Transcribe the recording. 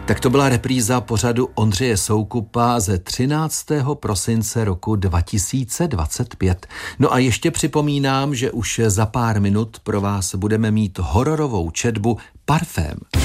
Tak to byla repríza pořadu Ondřeje Soukupa ze 13. prosince roku 2025. No a ještě připomínám, že už za pár minut pro vás budeme mít hororovou četbu Parfém.